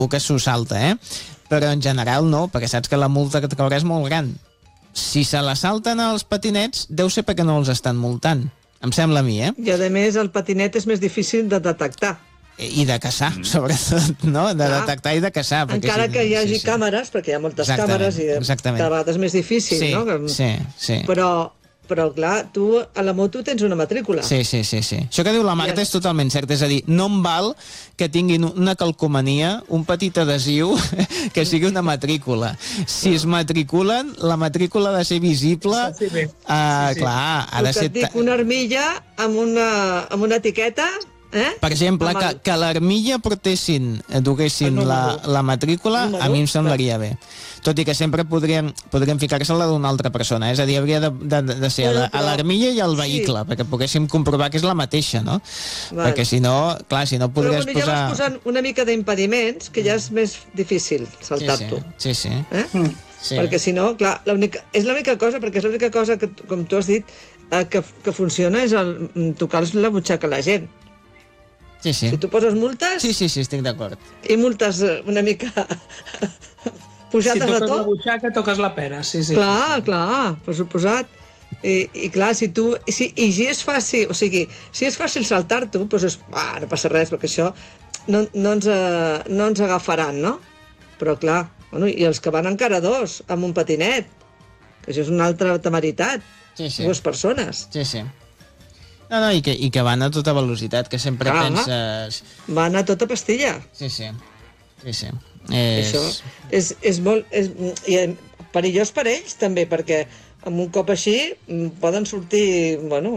que s'ho salta, però en general no, perquè saps que la multa que et caurà és molt gran. Si se la salten els patinets, deu ser perquè no els estan multant. Em sembla a mi, I, a més, el patinet és més difícil de detectar. I de caçar, sobretot, no? De detectar i de caçar. Encara que hi hagi càmeres, perquè hi ha moltes càmeres i cada vegada és més difícil, no? Sí. Però, clar, tu a la moto tens una matrícula. Sí. Això que diu la Marta és totalment cert. És a dir, no em val que tinguin una calcomania, un petit adhesiu, que sigui una matrícula. Si es matriculen, la matrícula ha de ser visible. Clar, ha de ser... Et dic una armilla amb una etiqueta... Per exemple, que l'armilla duguessin la matrícula, a mi em semblaria bé. Tot i que sempre podrien ficar-se-la d'una altra persona. És a dir, hauria de ser a l'armilla i al vehicle, perquè poguéssim comprovar que és la mateixa, no? Perquè si no, clar, si no podries posar... Però ja vas posant una mica d'impediments, que ja és més difícil saltar-t'ho. Sí. Perquè si no, clar, és l'única cosa, perquè és l'única cosa que, com tu has dit, que funciona és tocar la butxaca a la gent. Sí. Si tu poses multes... Sí, estic d'acord. I multes una mica pujades de tot... Si toques la butxaca, toques la pera, sí. Clar, per suposat. I clar, si és fàcil, o sigui, si és fàcil saltar-t'ho, doncs no passa res, perquè això no ens agafaran, no? Però clar, i els que van encara dos, amb un patinet, que això és una altra temeritat. Dues persones. Sí. No, i que van a tota velocitat, que sempre penses... Van a tota pastilla. Sí. Això és molt... perillós per ells, també, perquè amb un cop així poden sortir...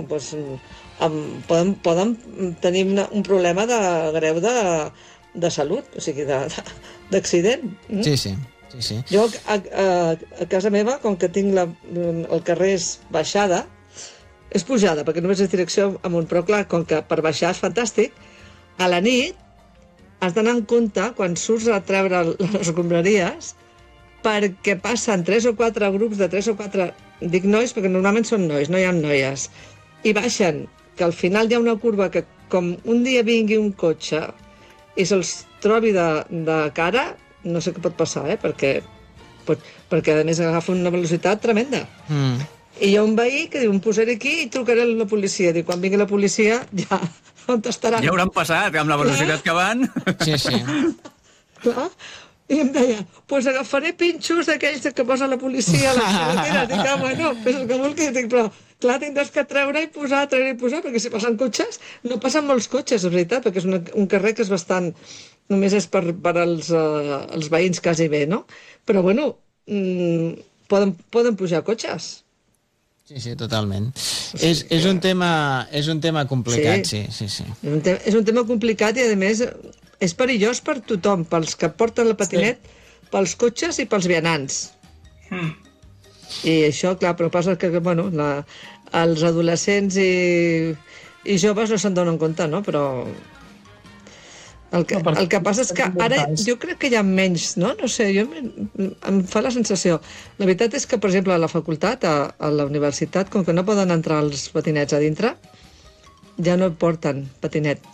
poden tenir un problema greu de salut, o sigui, d'accident. Sí. Jo, a casa meva, com que tinc el carrer és baixada, és pujada, perquè només és direcció amunt, però clar, com que per baixar és fantàstic, a la nit has d'anar en compte, quan surts a treure les escombraries, perquè passen 3 o 4 grups de 3 o 4, dic nois, perquè normalment són nois, no hi ha noies, i baixen, que al final hi ha una curva que, com un dia vingui un cotxe i se'ls trobi de cara, no sé què pot passar, perquè a més agafa una velocitat tremenda. I hi ha un veí que diu, em posaré aquí i trucaré a la policia. Diu, quan vingui la policia, ja on estaran. Ja hauran passat, amb la velocitat que van. Sí. Clar. I em deia, doncs agafaré pinxos d'aquells que posa la policia a les carreteres. Dic, fes el que vulguis. Dic, però clar, tindràs que treure i posar, perquè si passen cotxes, no passen molts cotxes, és veritat, perquè és un carrer que és bastant... Només és per als veïns quasi bé, no? Però, poden pujar cotxes. Sí, totalment. És un tema complicat, sí. És un tema complicat i, a més, és perillós per tothom, pels que porten el patinet, pels cotxes i pels vianants. I això, clar, però passa que, els adolescents i joves no se'n donen compte, no? Però el que passa és que ara jo crec que hi ha menys, no? No sé, em fa la sensació. La veritat és que, per exemple, a la facultat, a la universitat, com que no poden entrar els patinets a dintre, ja no porten patinet.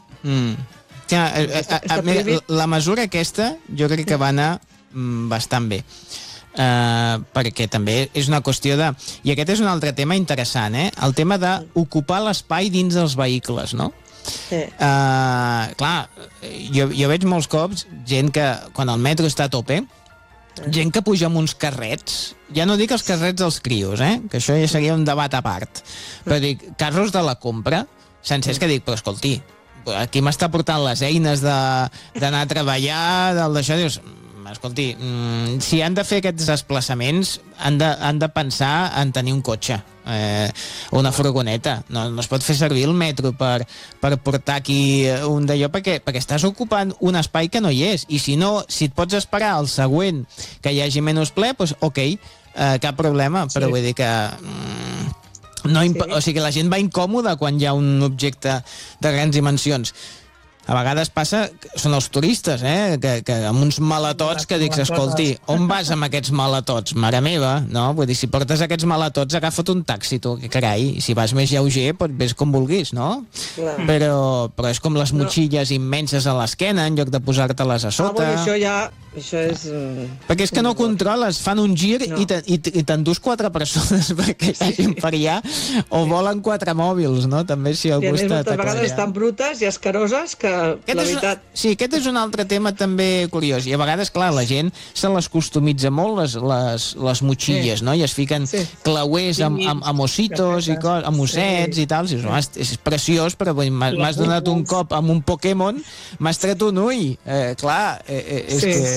La mesura aquesta jo crec que va anar bastant bé. Perquè també és una qüestió de... I aquest és un altre tema interessant, el tema d'ocupar l'espai dins dels vehicles, no? Clar, jo veig molts cops gent que quan el metro està a tope, gent que puja amb uns carrets, ja no dic els carrets dels crios, que això ja seria un debat a part, però dic, carros de la compra sencers, que dic, però escolti, aquí m'està portant les eines d'anar a treballar, d'això, dius, escolti, si han de fer aquests desplaçaments han de pensar en tenir un cotxe, una furgoneta. No es pot fer servir el metro per portar aquí un d'allò, perquè estàs ocupant un espai que no hi és, i si et pots esperar al següent que hi hagi menys ple, doncs ok, cap problema, però vull dir que o sigui que la gent va incòmoda quan hi ha un objecte de grans dimensions. a vegades passa, són els turistes, que amb uns maletots que dics, escolti, on vas amb aquests maletots? Mare meva, no? Vull dir, si portes aquests maletots, agafa't un taxi, tu, que carai, i si vas més lleuger, vés com vulguis, no? Clar. Però és com les motxilles immenses a l'esquena, en lloc de posar-te-les a sota. Això és... Perquè és que no controles, fan un gir i t'endús 4 persones perquè hi hagin per allà, o volen 4 mòbils, no? També si algú està... moltes vegades estan brutes i escaroses que, la veritat... Sí, aquest és un altre tema també curiós, i a vegades, clar, la gent se les customitza molt, les motxilles, no? I es fiquen clauers amb ositos, amb ossets i tal, és preciós, però m'has donat un cop amb un Pokémon, m'has tret un ull. Clar, és que...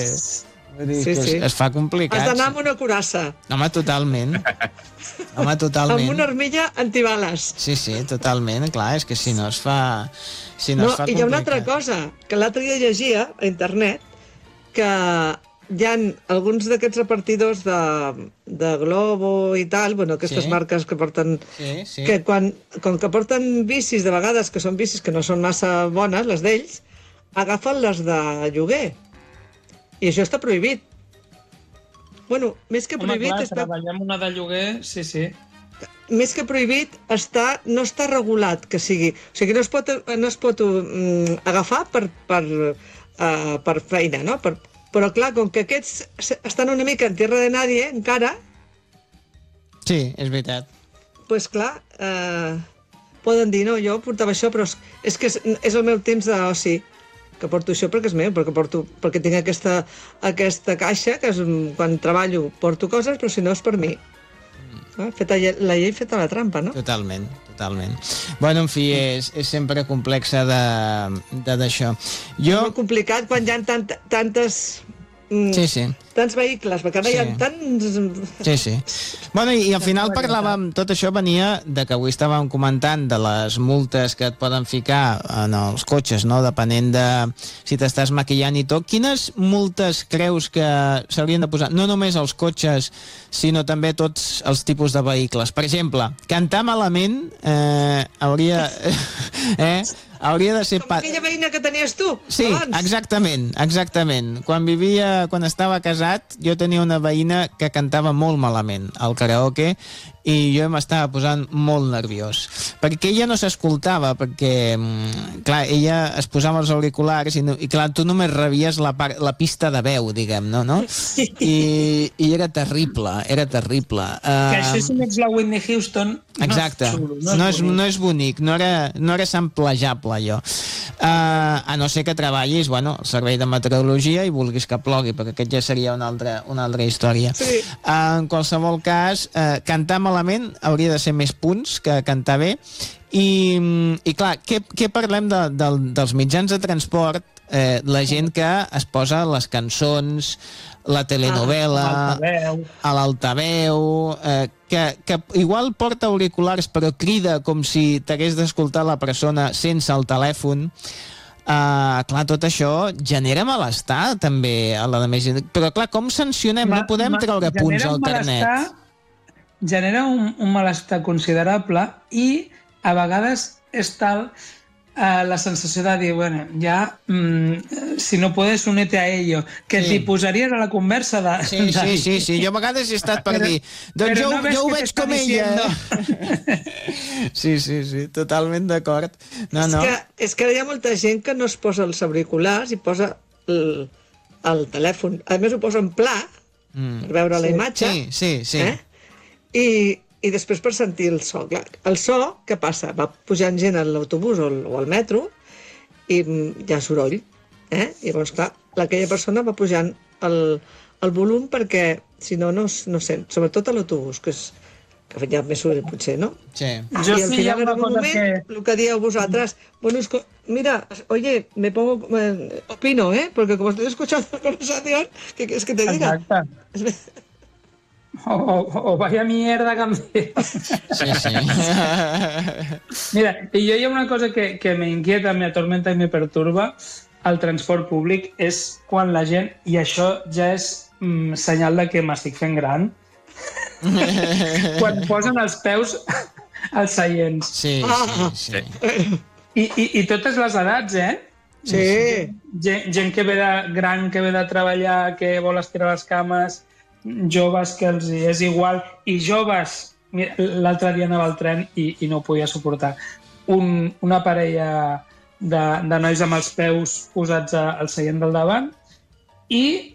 Es fa complicat. Has d'anar amb una curassa. Home, totalment. Amb una armilla antibales. Sí, totalment. Clar, és que si no es fa... Si no es fa complicat. I hi ha una altra cosa, que l'altre dia llegia a internet, que hi ha alguns d'aquests repartidors de Globo i tal, bueno, aquestes marques que porten... que com que porten bicis, de vegades, que són bicis que no són massa bones, les d'ells, agafen les de lloguer. I això està prohibit. Bueno, més que prohibit... Home, clar, treballar amb una de lloguer, sí. Més que prohibit, no està regulat que sigui. O sigui, no es pot agafar per feina, no? Però, clar, com que aquests estan una mica en tierra de nadie, encara... Sí, és veritat. Doncs, clar, poden dir, no, jo portava això, però és que és el meu temps d'oci. Que porto això perquè és meu, perquè tinc aquesta caixa, que quan treballo porto coses, però si no és per mi. La llei feta la trampa, no? Totalment. Bueno, en fi, és sempre complexa d'això. És molt complicat quan hi ha tantes... tants vehicles, perquè ara hi ha tants... Sí. Bueno, i al final parlàvem, tot això venia de que avui estàvem comentant de les multes que et poden ficar en els cotxes, no? Depenent de si t'estàs maquillant i tot. Quines multes creus que s'haurien de posar? No només als cotxes, sinó també tots els tipus de vehicles. Per exemple, cantar malament hauria de ser... Com aquella veïna que tenies tu, sí, abans. Exactament. Quan estava casat, jo tenia una veïna que cantava molt malament al karaoke i jo m'estava posant molt nerviós. Perquè ella no s'escoltava, perquè, clar, ella es posava els auriculars i clar, tu només rebies la pista de veu, diguem, no? I era terrible. Que això si no ets la Whitney Houston... Exacte, no és bonic, no era samplejable allò. A no ser que treballis, al servei de meteorologia i vulguis que plogui, perquè aquest ja seria una altra història. Sí. En qualsevol cas, cantar malament hauria de ser més punts que cantar bé. I clar, què parlem dels mitjans de transport? La gent que es posa les cançons, la telenovela, a l'altaveu, que igual porta auriculars però crida com si t'hagués d'escoltar la persona sense el telèfon. Clar, tot això genera malestar també a la més gent. Però clar, com sancionem? No podem treure punts al carnet. Genera un malestar considerable i a vegades és tal la sensació de dir, bueno, ja, si no puedes, únete a ello, que t'hi posaries a la conversa de... Sí, jo a vegades he estat per dir, doncs jo ho veig com ella. Sí, totalment d'acord. És que hi ha molta gent que no es posa els auriculars i posa el telèfon. A més, ho posa en pla, per veure la imatge. Sí. I després per sentir el so. Clar, el so, què passa? Va pujant gent a l'autobús o al metro i hi ha soroll. Llavors, clar, aquella persona va pujant el volum perquè, si no, no sent. Sobretot a l'autobús, que hi ha més soroll, potser, no? Sí. I al final, en un moment, el que dieu vosaltres, bueno, mira, oye, me pongo, opino, porque como estoy escuchando la conversación, ¿qué es que te diga? Exacte. O vaya mierda canción. Sí. Mira, y yo hay una cosa que me inquieta, me atormenta y me perturba al transport públic és quan la gent, i això ja és senyal de que m'estic fent gran, quan posen els peus als seients. Sí. I totes les edats, Sí. Gent que ve de gran, que ve de treballar, que vol estirar les cames, joves que els és igual, i joves... Mira, l'altre dia anava al tren i no ho podia suportar. Una parella de nois amb els peus posats al seient del davant i